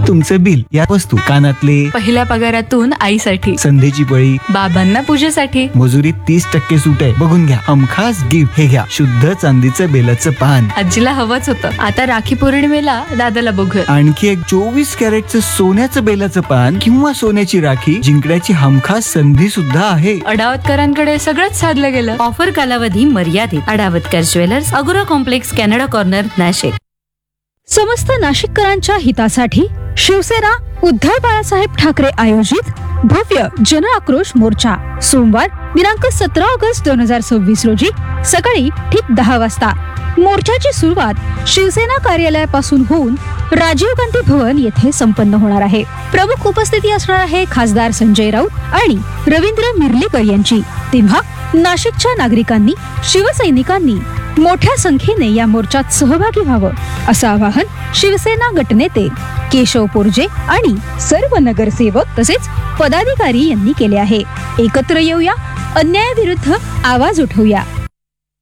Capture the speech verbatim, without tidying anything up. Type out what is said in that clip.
तुमचं बिल, या वस्तू, कानातले, पहिल्या पगारातून आईसाठी, संधीची पळी, बाबांना पूजेसाठी, मजुरीत तीस टक्के सूट आहे, बघून घ्या. हमखास गिफ्ट, हे घ्या शुद्ध चांदीचं बेलाचं पान. आजीला हवंच होतं. आता राखी पौर्णिमेला दादाला बघूया. आणखी एक चोवीस कॅरेटचं सोन्याचं बेलाचं पान किंवा सोन्याची राखी जिंकण्याची हमखास संधी सुद्धा आहे. अडावतकरांकडे सगळंच साधलं गेलं. ऑफर कालावधी मर्यादित. अडावतकर ज्वेलर्स, अगोरा कॉम्प्लेक्स, कॅनडा कॉर्नर, नाशिक. समस्त नाशिककरांच्या हितासाठी शिवसेना उद्धव बाळासाहेब ठाकरे आयोजित भव्य जन आक्रोश मोर्चा सोमवार दिनांक सतरा ऑगस्ट दोन हजार सव्वीस रोजी सकाळी ठीक दहा वाजता. मोर्चाची सुरुवात शिवसेना कार्यालयापासून होऊन राजीव गांधी भवन येथे संपन्न होणार आहे. प्रमुख उपस्थिती असणार आहे खासदार संजय राऊत आणि रवींद्र मिर्लेकर यांची. तेव्हा नाशिकच्या नागरिकांनी, शिवसैनिकांनी मोठ्या संख्येने या मोर्चात सहभागी व्हावं असं आवाहन शिवसेना गटनेते केशव पोरजे आणि सर्व नगरसेवक तसेच पदाधिकारी यांनी केले आहे. एकत्र येऊया, अन्यायाविरुद्ध आवाज उठवूया.